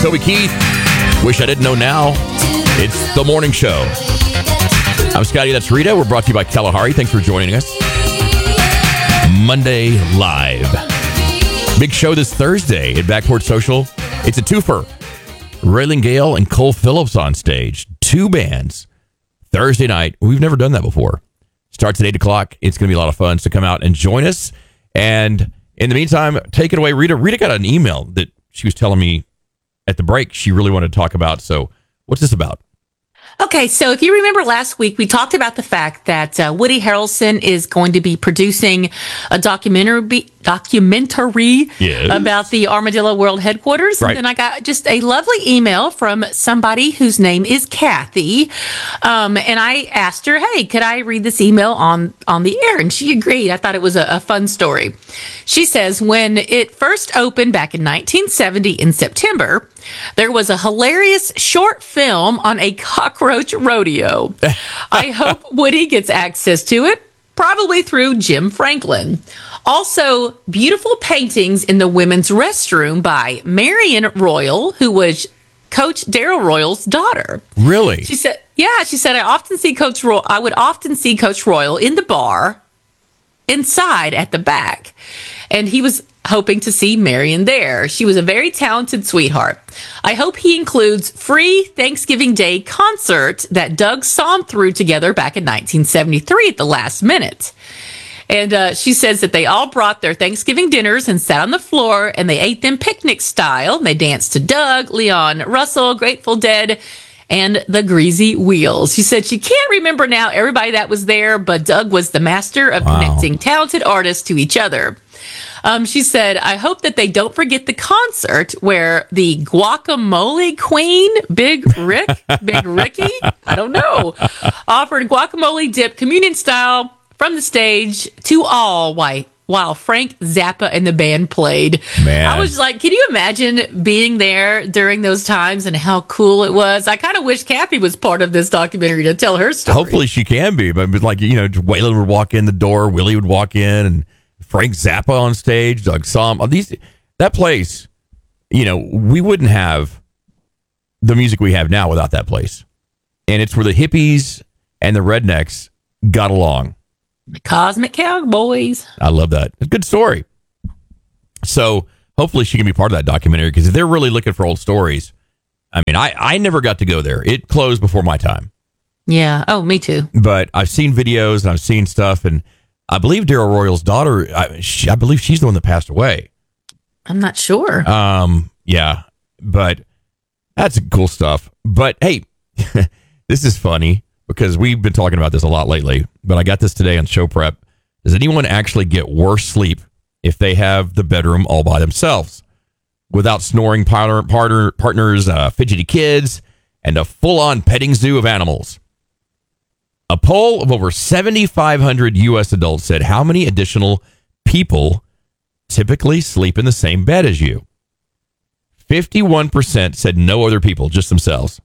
Toby Keith. Wish I didn't know now. It's the morning show. I'm Scotty. That's Rita. We're brought to you by Kalahari. Thanks for joining us. Monday Live. Big show this Thursday at Backport Social. It's a twofer. Raylan Gale and Cole Phillips on stage. Two bands. Thursday night. We've never done that before. Starts at 8 o'clock. It's going to be a lot of fun. So come out and join us. And in the meantime, take it away, Rita. Rita got an email that she was telling me at the break she really wanted to talk about. So what's this about? Okay, so if you remember last week, we talked about the fact that Woody Harrelson is going to be producing a documentary Yes. about the Armadillo World Headquarters. Right. And then I got just a lovely email from somebody whose name is Kathy. And I asked her, hey, could I read this email on the air? And she agreed. I thought it was a fun story. She says, when it first opened back in 1970 in September, there was a hilarious short film on a cockroach rodeo. I hope Woody gets access to it, probably through Jim Franklin. Also, beautiful paintings in the women's restroom by Marion Royal, who was Coach Darrell Royal's daughter. Really? She said, I would often see Coach Royal in the bar inside at the back. And he was hoping to see Marion there. She was a very talented sweetheart. I hope he includes free Thanksgiving Day concert that Doug saw him through together back in 1973 at the last minute. And she says that they all brought their Thanksgiving dinners and sat on the floor and they ate them picnic style. They danced to Doug, Leon Russell, Grateful Dead, and the Greasy Wheels. She said she can't remember now everybody that was there, but Doug was the master of connecting talented artists to each other. She said, I hope that they don't forget the concert where the guacamole queen, Big Ricky, I don't know, offered guacamole dip communion style from the stage to all while Frank Zappa and the band played. Man. I was like, can you imagine being there during those times and how cool it was? I kind of wish Kathy was part of this documentary to tell her story. Hopefully she can be. But like, Waylon would walk in the door, Willie would walk in, and Frank Zappa on stage, Doug saw him. That place, we wouldn't have the music we have now without that place. And it's where the hippies and the rednecks got along. The Cosmic Cowboys. I love that. It's a good story. So hopefully she can be part of that documentary, because if they're really looking for old stories, I mean, I never got to go there. It closed before my time. Yeah. Oh, me too. But I've seen videos and I've seen stuff, and I believe Darrell Royal's daughter, I believe she's the one that passed away. I'm not sure. Yeah, but that's cool stuff. But hey, this is funny because we've been talking about this a lot lately, but I got this today on show prep. Does anyone actually get worse sleep if they have the bedroom all by themselves without snoring partners, fidgety kids, and a full-on petting zoo of animals? A poll of over 7,500 U.S. adults said, how many additional people typically sleep in the same bed as you? 51% said no other people, just themselves.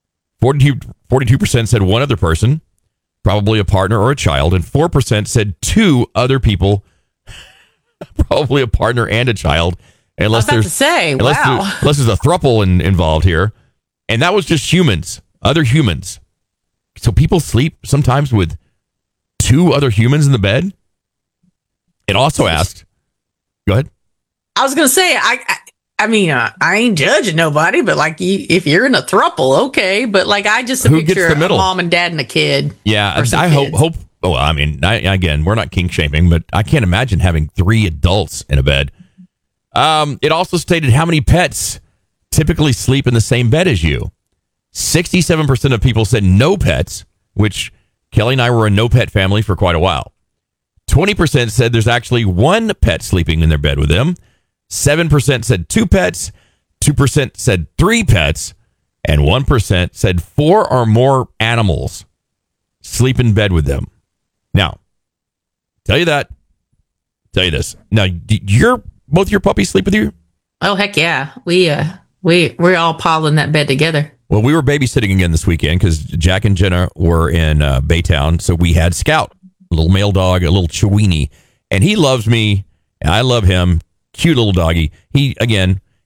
42% said one other person, probably a partner or a child, and 4% said two other people, probably a partner and a child. Unless there's a throuple involved here. And that was just humans, other humans. So people sleep sometimes with two other humans in the bed. It also asked, go ahead. I was going to say, I mean, I ain't judging nobody, but like, if you're in a throuple, okay. But like, I just picture a mom and dad and a kid. Yeah, I hope. Well, I mean, again, we're not kink shaming, but I can't imagine having three adults in a bed. It also stated how many pets typically sleep in the same bed as you. 67% of people said no pets, which Kelly and I were a no pet family for quite a while. 20% said there's actually one pet sleeping in their bed with them. 7% said two pets. 2% said three pets. And 1% said four or more animals sleep in bed with them. Now, tell you this. Now, both your puppies sleep with you? Oh, heck yeah. We're all piled in that bed together. Well, we were babysitting again this weekend because Jack and Jenna were in Baytown. So we had Scout, a little male dog, a little Chiweenie. And he loves me. And I love him. Cute little doggy. He, again,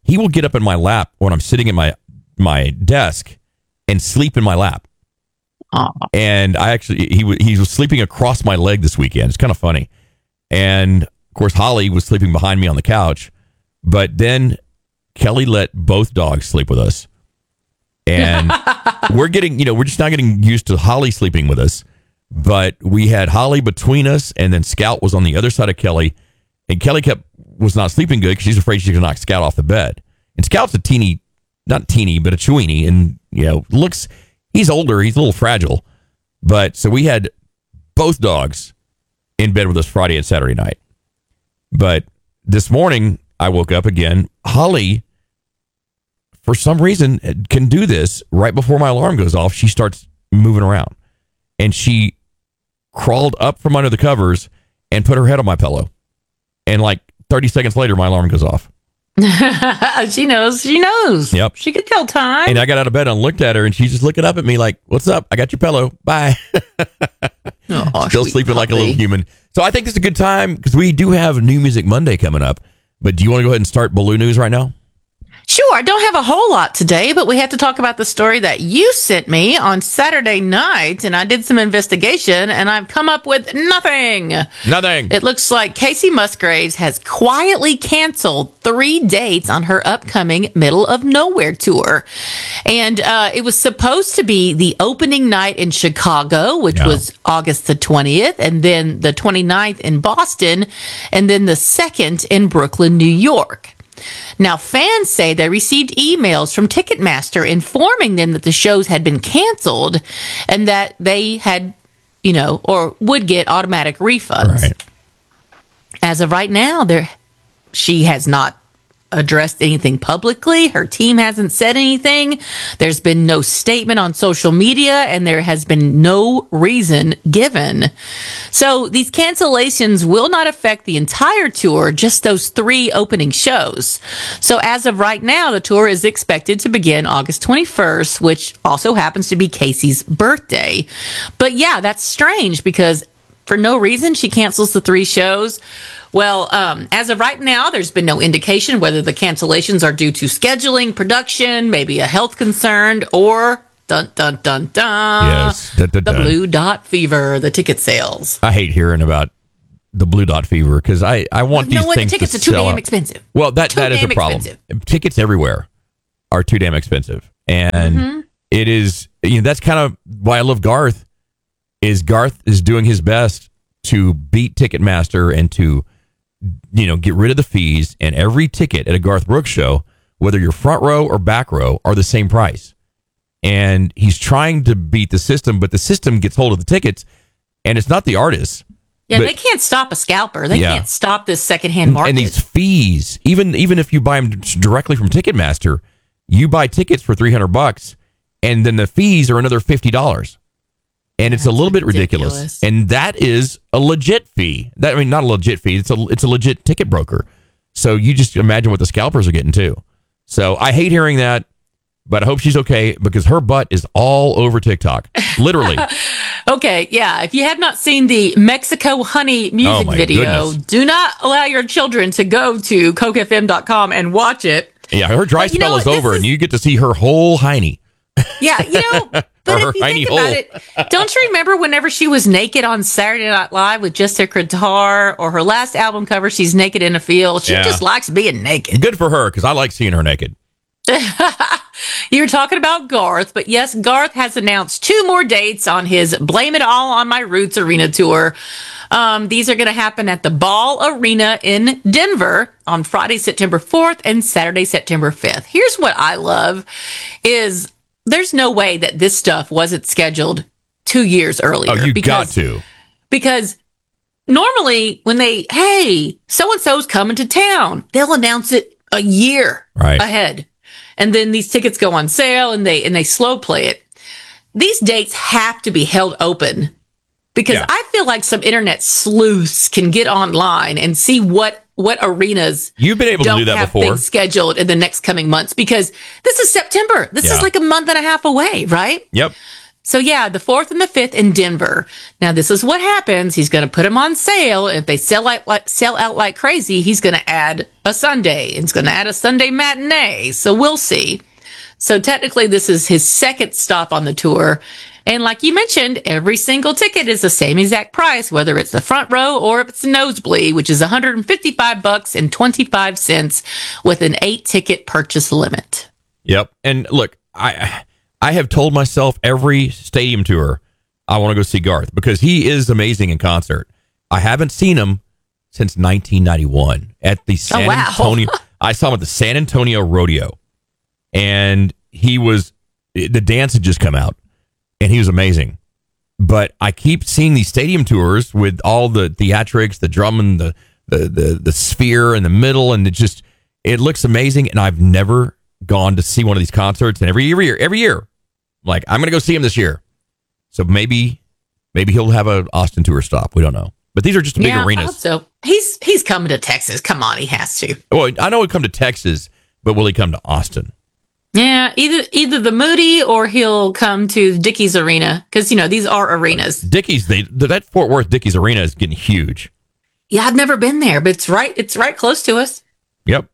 he will get up in my lap when I'm sitting at my desk and sleep in my lap. Aw. And he was sleeping across my leg this weekend. It's kind of funny. And of course, Holly was sleeping behind me on the couch. But then Kelly let both dogs sleep with us. And we're just not getting used to Holly sleeping with us. But we had Holly between us, and then Scout was on the other side of Kelly. And Kelly was not sleeping good because she's afraid she's going to knock Scout off the bed. And Scout's not teeny, but a Chewini. And, he's older. He's a little fragile. But so we had both dogs in bed with us Friday and Saturday night. But this morning, I woke up again. Holly, for some reason, can do this right before my alarm goes off. She starts moving around. And she crawled up from under the covers and put her head on my pillow. And like 30 seconds later, my alarm goes off. She knows. Yep. She could tell time. And I got out of bed and looked at her, and she's just looking up at me like, "What's up? I got your pillow. Bye." Still sleeping like a little human. So I think this is a good time because we do have New Music Monday coming up. But do you want to go ahead and start Baloo News right now? Sure. I don't have a whole lot today, but we have to talk about the story that you sent me on Saturday night. And I did some investigation and I've come up with nothing. Nothing. It looks like Casey Musgraves has quietly canceled 3 dates on her upcoming Middle of Nowhere tour. And it was supposed to be the opening night in Chicago, which was August the 20th, and then the 29th in Boston, and then the 2nd in Brooklyn, New York. Now, fans say they received emails from Ticketmaster informing them that the shows had been canceled and that they had, or would get automatic refunds. Right. As of right now, she has not addressed anything publicly. Her team hasn't said anything. There's been no statement on social media, and there has been no reason given. So these cancellations will not affect the entire tour, just those 3 opening shows. So as of right now, the tour is expected to begin August 21st, which also happens to be Casey's birthday. But yeah, that's strange because for no reason she cancels the 3 shows. Well, as of right now, there's been no indication whether the cancellations are due to scheduling, production, maybe a health concern, or dun dun dun dun. Yes, dun, dun, dun. The Blue Dot Fever, the ticket sales. I hate hearing about the Blue Dot Fever because I want these things the tickets to are too sell damn out. expensive. Well, that is a problem. Expensive. Tickets everywhere are too damn expensive, and it is. That's kind of why I love Garth. Garth is doing his best to beat Ticketmaster and to get rid of the fees, and every ticket at a Garth Brooks show, whether you're front row or back row, are the same price. And he's trying to beat the system, but the system gets hold of the tickets, and it's not the artists. Yeah, but they can't stop a scalper. They can't stop this secondhand market. And these fees, even if you buy them directly from Ticketmaster, you buy tickets for $300, and then the fees are another $50. And it's a little bit ridiculous. And that is a legit fee. Not a legit fee. It's a legit ticket broker. So you just imagine what the scalpers are getting too. So I hate hearing that, but I hope she's okay because her butt is all over TikTok. Literally. Okay, yeah. If you have not seen the Mexico Honey music video, do not allow your children to go to cokefm.com and watch it. Yeah, her dry spell is over, and you get to see her whole hiney. Yeah, but if you think about it, don't you remember whenever she was naked on Saturday Night Live with just her guitar, or her last album cover, she's naked in a field? She just likes being naked. Good for her, because I like seeing her naked. You're talking about Garth, but yes, Garth has announced 2 more dates on his Blame It All on My Roots Arena tour. These are going to happen at the Ball Arena in Denver on Friday, September 4th and Saturday, September 5th. Here's what I love is there's no way that this stuff wasn't scheduled 2 years earlier. Oh, got to. Because normally when hey, so-and-so's coming to town, they'll announce it a year ahead. And then these tickets go on sale and they slow play it. These dates have to be held open because I feel like some internet sleuths can get online and see what arenas you've been able to do that before things scheduled in the next coming months, because this is September. This is like a month and a half away, right? Yep. So yeah, the 4th and the 5th in Denver. Now this is what happens. He's going to put them on sale. If they sell out like crazy, he's going to add a Sunday. It's going to add a Sunday matinee. So we'll see. So technically this is his second stop on the tour. And like you mentioned, every single ticket is the same exact price, whether it's the front row or if it's a nosebleed, which is $155.25 with an 8-ticket purchase limit. Yep. And look, I have told myself every stadium tour I want to go see Garth because he is amazing in concert. I haven't seen him since 1991 at the San Antonio. I saw him at the San Antonio Rodeo, and the dance had just come out, and he was amazing. But I keep seeing these stadium tours with all the theatrics, the drum and the sphere in the middle, and it looks amazing. And I've never gone to see one of these concerts, and every year, like, I'm going to go see him this year. So maybe he'll have an Austin tour stop. We don't know. But these are just big arenas. I hope so. He's coming to Texas. Come on, he has to. Well, I know he'll come to Texas, but will he come to Austin? Yeah, either the Moody or he'll come to Dickies Arena because, these are arenas. Dickies, that Fort Worth Dickies Arena is getting huge. Yeah, I've never been there, but it's right close to us. Yep.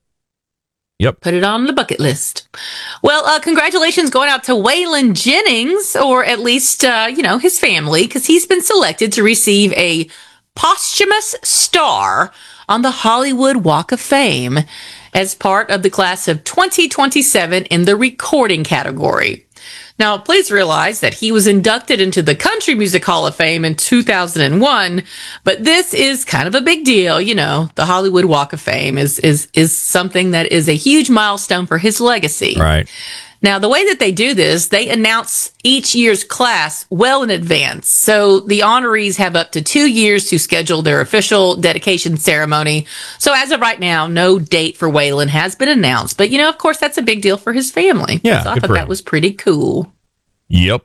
Put it on the bucket list. Well, congratulations going out to Waylon Jennings, or at least, his family, because he's been selected to receive a posthumous star on the Hollywood Walk of Fame as part of the class of 2027 in the recording category. Now, please realize that he was inducted into the Country Music Hall of Fame in 2001, but this is kind of a big deal. The Hollywood Walk of Fame is something that is a huge milestone for his legacy. Right. Now, the way that they do this, they announce each year's class well in advance. So the honorees have up to 2 years to schedule their official dedication ceremony. So as of right now, no date for Waylon has been announced. But, of course, that's a big deal for his family. Yeah, so I thought that was pretty cool. Yep.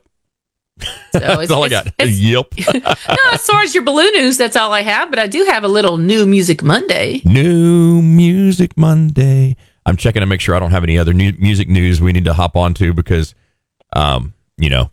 So that's all I got. Yep. No, as far as your balloon news, that's all I have. But I do have a little New Music Monday. New Music Monday. I'm checking to make sure I don't have any other new music news we need to hop onto because, Did you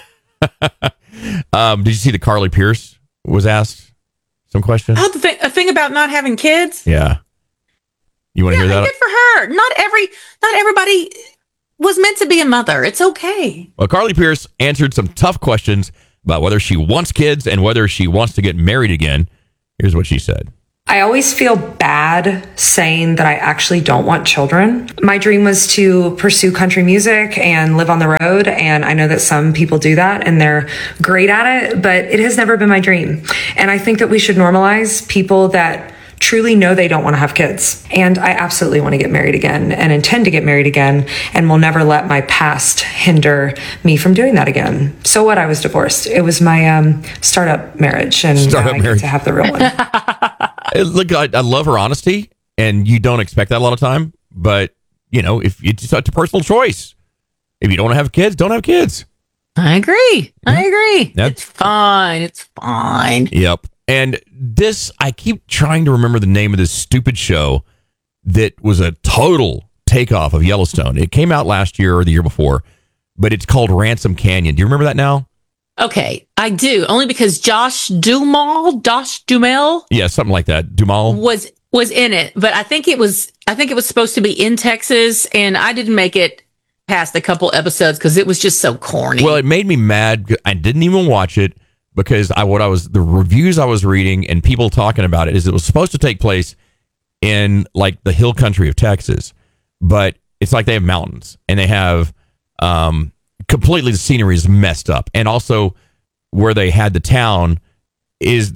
see that Carly Pierce was asked some questions? Oh, a thing about not having kids? Yeah. You want to hear that? Good for her. Not everybody was meant to be a mother. It's okay. Well, Carly Pierce answered some tough questions about whether she wants kids and whether she wants to get married again. Here's what she said. I always feel bad saying that I actually don't want children. My dream was to pursue country music and live on the road. And I know that some people do that and they're great at it, but it has never been my dream. And I think that we should normalize people that truly know they don't want to have kids. And I absolutely want to get married again and intend to get married again and will never let my past hinder me from doing that again. So what? I was divorced. It was my startup marriage, and now I get to have the real one. Look, I love her honesty, and you don't expect that a lot of time. But, if it's a personal choice. If you don't want to have kids, don't have kids. I agree. It's fine. It's fine. Yep. And I keep trying to remember the name of this stupid show that was a total takeoff of Yellowstone. It came out last year or the year before, but it's called Ransom Canyon. Do you remember that now? Okay, I do. Only because Josh Duhamel? Yeah, something like that. Duhamel was in it, but I think it was supposed to be in Texas, and I didn't make it past a couple episodes because it was just so corny. Well, it made me mad. I didn't even watch it. Because the reviews I was reading and people talking about it is it was supposed to take place in like the hill country of Texas, but it's like they have mountains and they have completely the scenery is messed up, and also where they had the town it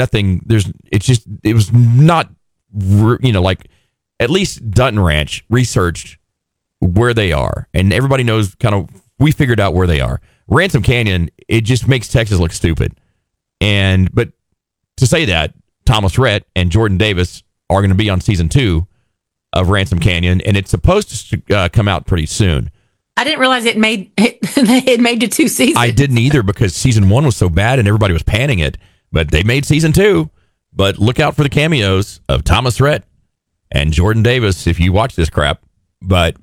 was not like at least Dutton Ranch researched where they are, and everybody knows we figured out where they are. Ransom Canyon, it just makes Texas look stupid. But to say that, Thomas Rhett and Jordan Davis are going to be on season 2 of Ransom Canyon, and it's supposed to come out pretty soon. I didn't realize it made to 2 seasons. I didn't either because season 1 was so bad and everybody was panning it. But they made season 2. But look out for the cameos of Thomas Rhett and Jordan Davis if you watch this crap. But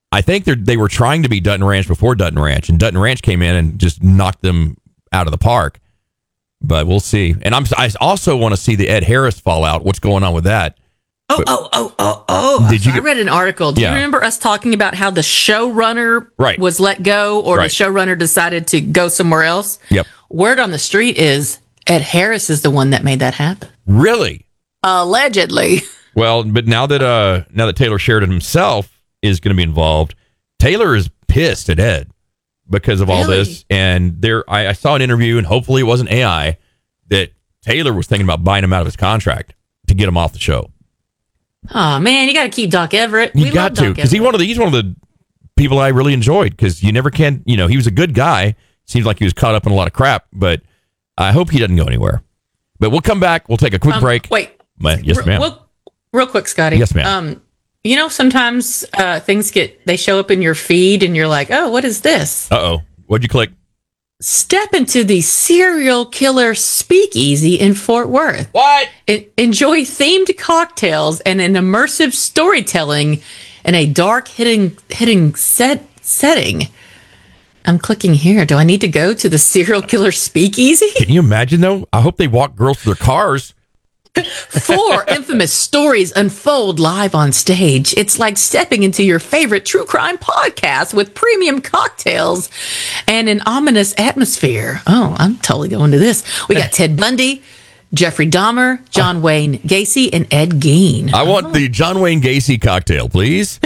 I think they were trying to be Dutton Ranch before Dutton Ranch, and Dutton Ranch came in and just knocked them out of the park. But we'll see. And I also want to see the Ed Harris fallout. What's going on with that? Oh. I read an article. Do you remember us talking about how the showrunner was let go, or the showrunner decided to go somewhere else? Yep. Word on the street is Ed Harris is the one that made that happen. Really? Allegedly. Well, but now that Taylor Sheridan himself is going to be involved, Taylor is pissed at Ed because of all this. And I saw an interview, and hopefully it wasn't AI, that Taylor was thinking about buying him out of his contract to get him off the show. Oh man, you got to keep Doc Everett. You got to, because he's one of the people I really enjoyed, because you never can. He was a good guy. Seems like he was caught up in a lot of crap, but I hope he doesn't go anywhere. But we'll come back. We'll take a quick break. Wait. Yes, ma'am. Real quick, Scotty. Yes, ma'am. Sometimes things they show up in your feed, and you're like, oh, what is this? Uh-oh. What'd you click? Step into the serial killer speakeasy in Fort Worth. What? Enjoy themed cocktails and an immersive storytelling in a dark, hidden setting. I'm clicking here. Do I need to go to the serial killer speakeasy? Can you imagine, though? I hope they walk girls to their cars. 4 infamous stories unfold live on stage. It's like stepping into your favorite true crime podcast with premium cocktails and an ominous atmosphere. Oh, I'm totally going to this. We got Ted Bundy, Jeffrey Dahmer, John Wayne Gacy, and Ed Gein. I want the John Wayne Gacy cocktail, please.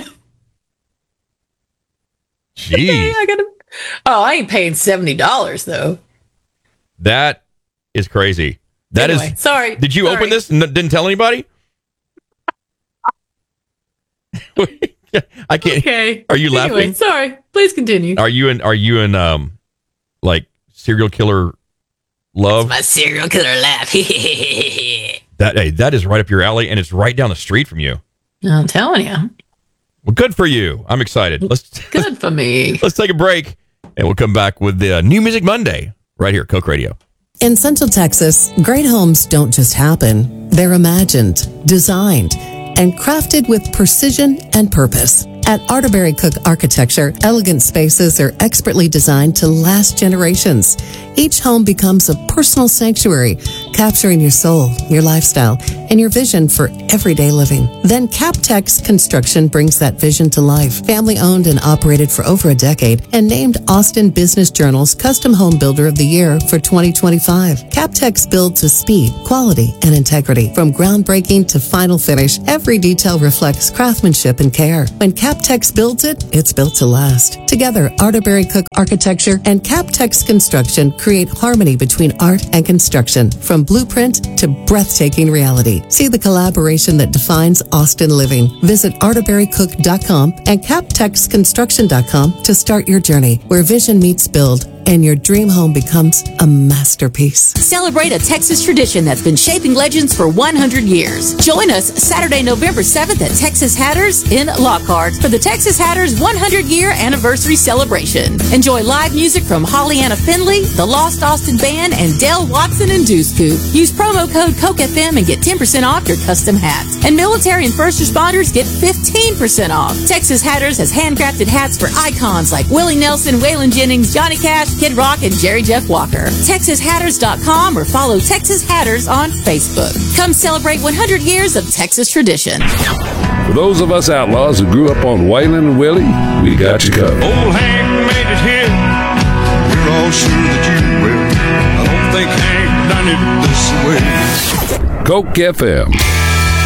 Jeez. I ain't paying $70 though. That is crazy. Sorry. Did you open this and didn't tell anybody? I can't. Okay. Are you laughing? Sorry. Please continue. Are you in like serial killer love? That's my serial killer laugh. that is right up your alley, and it's right down the street from you. I'm telling you. Well, good for you. I'm excited. Good for me. Let's take a break, and we'll come back with the New Music Monday right here, Coke Radio. In Central Texas, great homes don't just happen. They're imagined, designed, and crafted with precision and purpose. At Arterberry Cook Architecture, elegant spaces are expertly designed to last generations. Each home becomes a personal sanctuary, capturing your soul, your lifestyle, and your vision for everyday living. Then CapTex Construction brings that vision to life. Family owned and operated for over a decade and named Austin Business Journal's Custom Home Builder of the Year for 2025. CapTex builds with speed, quality, and integrity. From groundbreaking to final finish, every detail reflects craftsmanship and care. When CapTex builds it, it's built to last. Together, Arterberry Cook Architecture and CapTex Construction create harmony between art and construction, from blueprint to breathtaking reality. See the collaboration that defines Austin living. Visit arterberrycook.com and captexconstruction.com to start your journey, where vision meets build and your dream home becomes a masterpiece. Celebrate a Texas tradition that's been shaping legends for 100 years. Join us Saturday, November 7th at Texas Hatters in Lockhart for the Texas Hatters 100-year anniversary celebration. Enjoy live music from Holly-Anna Finley, the Lost Austin Band, and Dale Watson and Deuce Coupe. Use promo code COKEFM and get 10% off your custom hats. And military and first responders get 15% off. Texas Hatters has handcrafted hats for icons like Willie Nelson, Waylon Jennings, Johnny Cash, Kid Rock, and Jerry Jeff Walker. TexasHatters.com or follow Texas Hatters on Facebook. Come celebrate 100 years of Texas tradition. For those of us outlaws who grew up on Waylon and Willie, we got you covered. Old Hank made it here. We're all sure that you will. I don't think Hank done it this way. Coke FM.